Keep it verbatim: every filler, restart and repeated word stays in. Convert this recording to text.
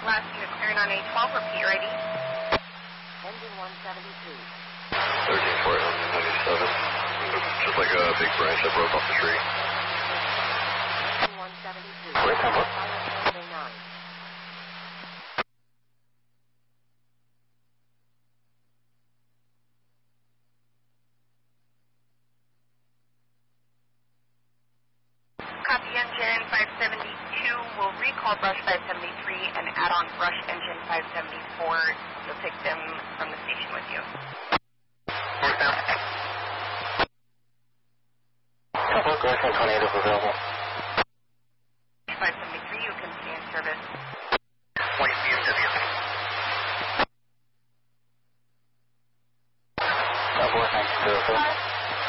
Last unit clearing on A twelve, repeat ready. Engine one seventy-two. thirteen four ninety-seven. Just like a big branch that broke off the tree. Engine one seventy-two. Wait, come on. Fire nine. Copy engine five seventy-two. We'll recall brush five seventy-three and add on brush engine five seventy-four. You'll take them from the station with you. Couple, Garrison twenty-eight is available. five seventy-three, you can stay in service. White B M W. Couple, thanks,